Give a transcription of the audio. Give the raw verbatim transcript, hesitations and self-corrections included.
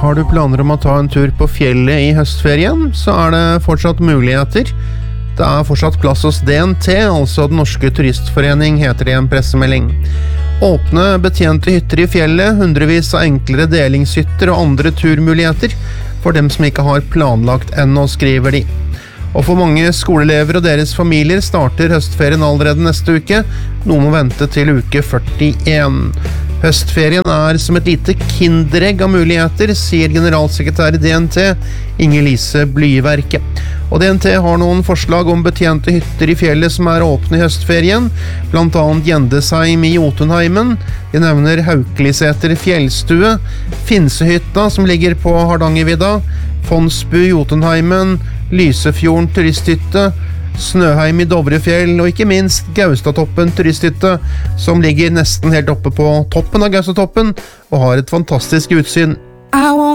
Har du planer om å ta en tur på fjellet i høstferien, så er det fortsatt muligheter. Det er fortsatt plass hos D N T, altså Den Norske Turistforening, heter det i en pressemelding. Åpne, betjente hytter i fjellet, hundrevis av enklere delingshytter og andre turmuligheter for dem som ikke har planlagt ennå, skriver de. Og for mange skoleelever og deres familier starter høstferien allerede neste uke. Noen må vente til uke førtien. Høstferien er som et lite kinderegg av muligheter, sier generalsekretær i D N T, Inger-Lise Blyverke. Og D N T har noen forslag om betjente hytter i fjellet som er åpne i høstferien, blant annet Gjendesheim i Jotunheimen. De nevner Haukeliseter fjellstue, Finsehytta som ligger på Hardangervidda, Fondsbu Jotunheimen, Lysefjorden turisthytte, Snøheim i Dovrefjell og ikke minst Gaustatoppen turisthytte, som ligger nesten helt oppe på toppen av Gaustatoppen og har et fantastisk utsyn.